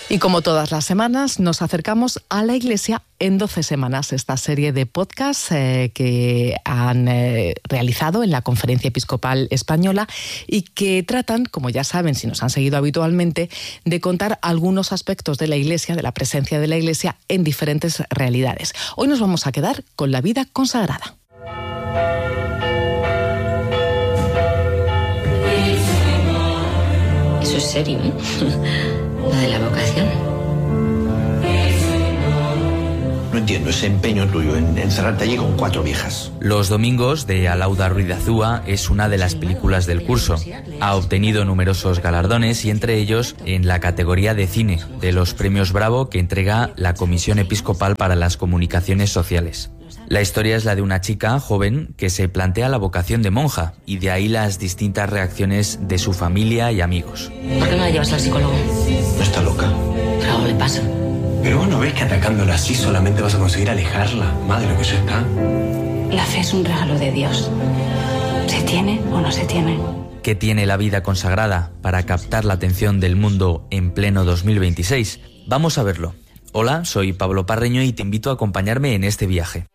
Y como todas las semanas, nos acercamos a la Iglesia en 12 semanas, esta serie de podcasts que han realizado en la Conferencia Episcopal Española y que tratan, como ya saben, si nos han seguido habitualmente, de contar algunos aspectos de la Iglesia, de la presencia de la Iglesia en diferentes realidades. Hoy nos vamos a quedar con la vida consagrada. Eso es serio, ¿eh? Lo de la vocación. No entiendo ese empeño tuyo en encerrarte allí con 4 viejas. Los domingos de Alauda Ruiz de Azúa es una de las películas del curso. Ha obtenido numerosos galardones y entre ellos en la categoría de cine de los premios Bravo que entrega la Comisión Episcopal para las Comunicaciones Sociales. La historia es la de una chica joven que se plantea la vocación de monja y de ahí las distintas reacciones de su familia y amigos. ¿Por qué no la llevas al psicólogo? ¿No está loca? Pero algo le pasa. Pero vos no ves que atacándola así solamente vas a conseguir alejarla más de lo que ya está. La fe es un regalo de Dios. ¿Se tiene o no se tiene? ¿Qué tiene la vida consagrada para captar la atención del mundo en pleno 2026? Vamos a verlo. Hola, soy Pablo Parreño y te invito a acompañarme en este viaje.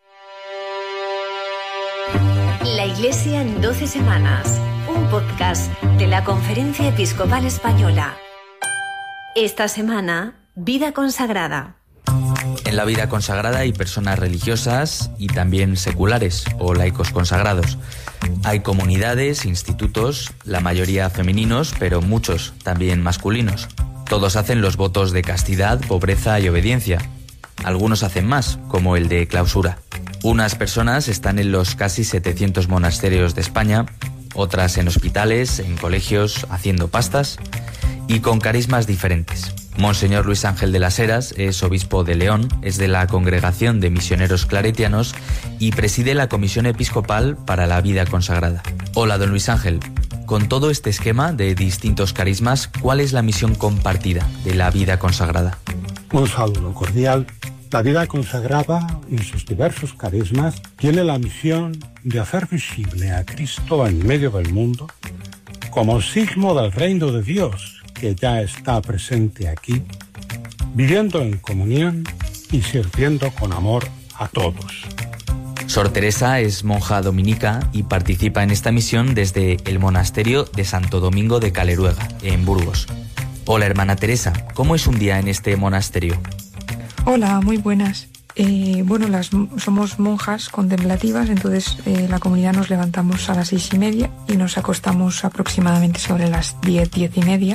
La Iglesia en 12 semanas, un podcast de la Conferencia Episcopal Española. Esta semana, vida consagrada. En la vida consagrada hay personas religiosas y también seculares o laicos consagrados. Hay comunidades, institutos, la mayoría femeninos, pero muchos también masculinos. Todos hacen los votos de castidad, pobreza y obediencia. Algunos hacen más, como el de clausura. Unas personas están en los casi 700 monasterios de España, otras en hospitales, en colegios, haciendo pastas y con carismas diferentes. Monseñor Luis Ángel de las Heras es obispo de León, es de la Congregación de Misioneros Claretianos y preside la Comisión Episcopal para la Vida Consagrada. Hola, don Luis Ángel. Con todo este esquema de distintos carismas, ¿cuál es la misión compartida de la vida consagrada? Un saludo cordial. La vida consagrada, en sus diversos carismas, tiene la misión de hacer visible a Cristo en medio del mundo como signo del reino de Dios que ya está presente aquí, viviendo en comunión y sirviendo con amor a todos. Sor Teresa es monja dominica y participa en esta misión desde el monasterio de Santo Domingo de Caleruega, en Burgos. Hola, hermana Teresa, ¿cómo es un día en este monasterio? Hola, muy buenas. Somos monjas contemplativas, entonces la comunidad nos levantamos a las 6:30 y nos acostamos aproximadamente sobre las 10:30.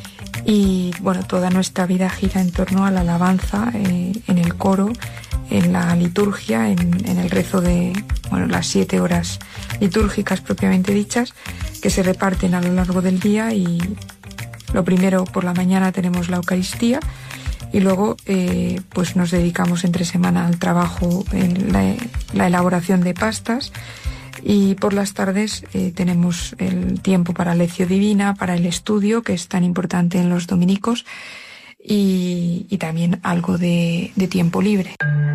Y toda nuestra vida gira en torno a la alabanza, en el coro, en la liturgia, en el rezo de las 7 horas litúrgicas propiamente dichas, que se reparten a lo largo del día. Y lo primero, por la mañana tenemos la Eucaristía. Y luego nos dedicamos entre semana al trabajo en la elaboración de pastas y por las tardes tenemos el tiempo para la lección divina, para el estudio, que es tan importante en los dominicos, y también algo de tiempo libre.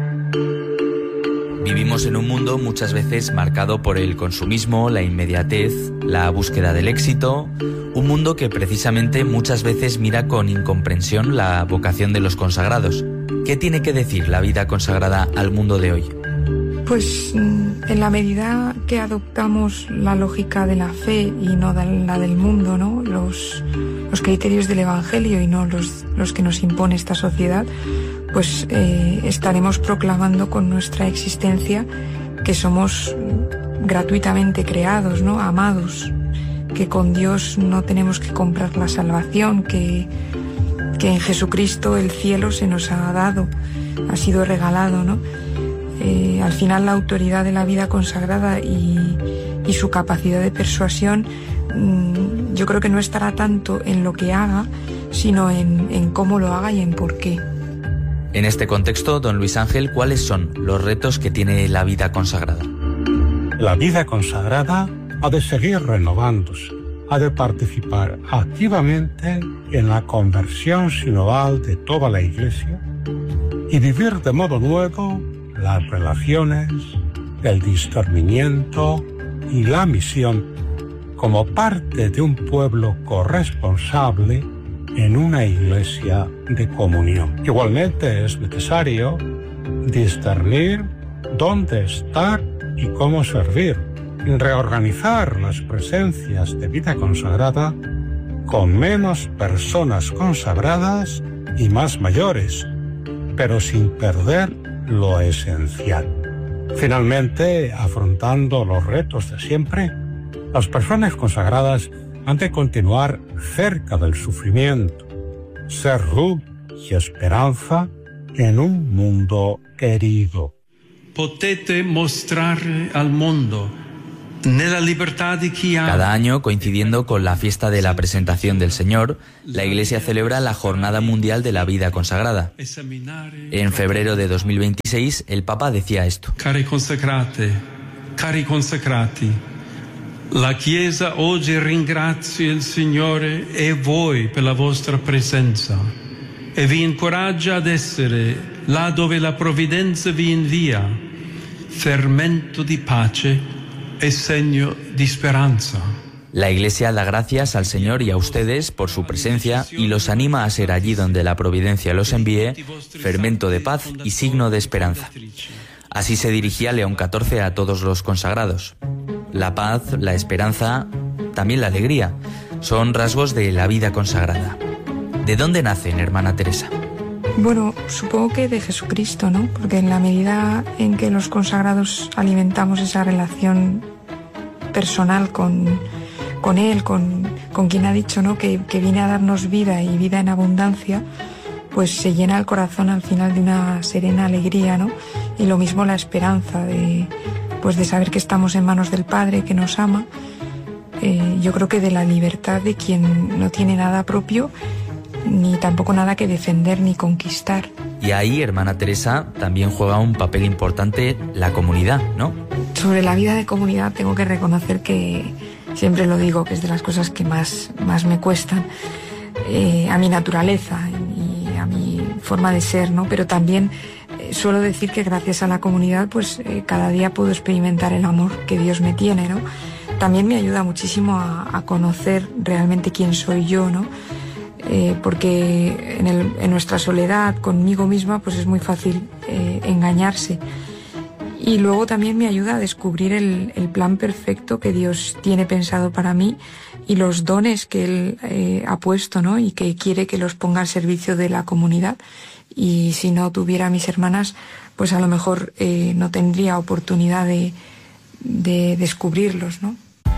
Vivimos en un mundo muchas veces marcado por el consumismo, la inmediatez, la búsqueda del éxito, un mundo que precisamente muchas veces mira con incomprensión la vocación de los consagrados. ¿Qué tiene que decir la vida consagrada al mundo de hoy? Pues en la medida que adoptamos la lógica de la fe y no la del mundo, ¿no? Los criterios del Evangelio y no los que nos impone esta sociedad, pues estaremos proclamando con nuestra existencia que somos gratuitamente creados, ¿no? Amados, que con Dios no tenemos que comprar la salvación, que en Jesucristo el cielo se nos ha dado, ha sido regalado, ¿no? Al final la autoridad de la vida consagrada y su capacidad de persuasión, yo creo que no estará tanto en lo que haga, sino en cómo lo haga y en por qué. En este contexto, don Luis Ángel, ¿cuáles son los retos que tiene la vida consagrada? La vida consagrada ha de seguir renovándose, ha de participar activamente en la conversión sinodal de toda la Iglesia y vivir de modo nuevo las relaciones, el discernimiento y la misión como parte de un pueblo corresponsable en una iglesia de comunión. Igualmente es necesario discernir dónde estar y cómo servir, reorganizar las presencias de vida consagrada con menos personas consagradas y más mayores, pero sin perder lo esencial. Finalmente, afrontando los retos de siempre, las personas consagradas han de continuar cerca del sufrimiento, ser luz y esperanza en un mundo herido. Potete mostrare al mondo nella libertà di chi ama. Cada año, coincidiendo con la fiesta de la presentación del Señor, la Iglesia celebra la Jornada Mundial de la Vida Consagrada. En febrero de 2026, el Papa decía esto. Cari consacrate, cari consacrati, la Chiesa oggi ringrazia il Signore e voi per la vostra presenza e vi incoraggia ad essere, là dove la provvidenza vi invia, fermento di pace e segno di speranza. La Iglesia da gracias al Señor y a ustedes por su presencia y los anima a ser allí donde la providencia los envíe, fermento de paz y signo de esperanza. Así se dirigía León XIV a todos los consagrados. La paz, la esperanza, también la alegría, son rasgos de la vida consagrada. ¿De dónde nacen, hermana Teresa? Bueno, supongo que de Jesucristo, ¿no? Porque en la medida en que los consagrados alimentamos esa relación personal con Él, con quien ha dicho, ¿no? que viene a darnos vida y vida en abundancia, pues se llena el corazón al final de una serena alegría, ¿no? Y lo mismo la esperanza de saber que estamos en manos del Padre, que nos ama. Yo creo que de la libertad de quien no tiene nada propio, ni tampoco nada que defender ni conquistar. Y ahí, hermana Teresa, también juega un papel importante la comunidad, ¿no? Sobre la vida de comunidad tengo que reconocer que, siempre lo digo, que es de las cosas que más me cuestan, a mi naturaleza y a mi forma de ser, ¿no? Pero también suelo decir que gracias a la comunidad, pues cada día puedo experimentar el amor que Dios me tiene, ¿no? También me ayuda muchísimo a conocer realmente quién soy yo, ¿no? Porque en nuestra soledad conmigo misma pues es muy fácil engañarse, y luego también me ayuda a descubrir el plan perfecto que Dios tiene pensado para mí y los dones que Él ha puesto, ¿no? Y que quiere que los ponga al servicio de la comunidad, y si no tuviera a mis hermanas pues a lo mejor no tendría oportunidad de descubrirlos, ¿no?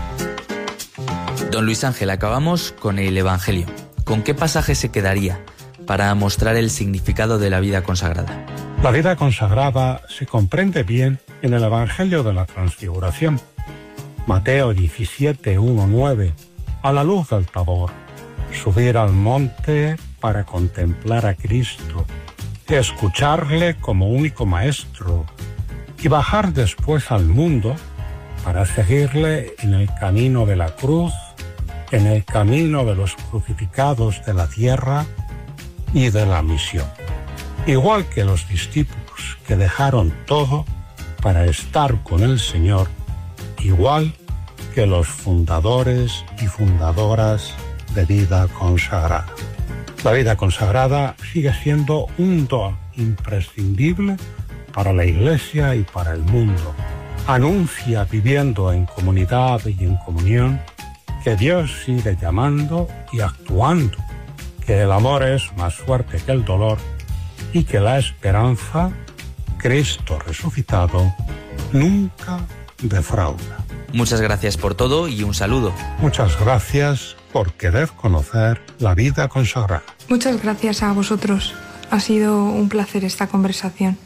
Don Luis Ángel, acabamos con el Evangelio. ¿Con qué pasaje se quedaría para mostrar el significado de la vida consagrada? La vida consagrada se comprende bien en el Evangelio de la Transfiguración. Mateo 17, 1, 9. A la luz del Tabor, subir al monte para contemplar a Cristo, escucharle como único maestro y bajar después al mundo para seguirle en el camino de la cruz, en el camino de los crucificados de la tierra y de la misión. Igual que los discípulos que dejaron todo para estar con el Señor, igual que los fundadores y fundadoras de vida consagrada. La vida consagrada sigue siendo un don imprescindible para la Iglesia y para el mundo. Anuncia, viviendo en comunidad y en comunión, que Dios sigue llamando y actuando, que el amor es más fuerte que el dolor y que la esperanza, Cristo resucitado, nunca defrauda. Muchas gracias por todo y un saludo. Muchas gracias por querer conocer la vida consagrada. Muchas gracias a vosotros. Ha sido un placer esta conversación.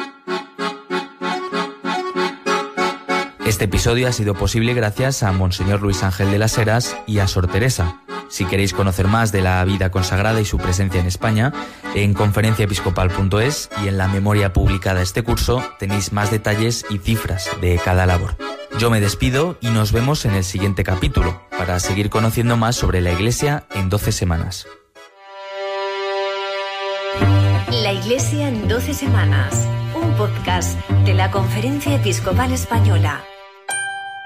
Este episodio ha sido posible gracias a Monseñor Luis Ángel de las Heras y a Sor Teresa. Si queréis conocer más de la vida consagrada y su presencia en España, en conferenciaepiscopal.es y en la memoria publicada este curso tenéis más detalles y cifras de cada labor. Yo me despido y nos vemos en el siguiente capítulo para seguir conociendo más sobre la Iglesia en 12 semanas. La Iglesia en 12 semanas, un podcast de la Conferencia Episcopal Española.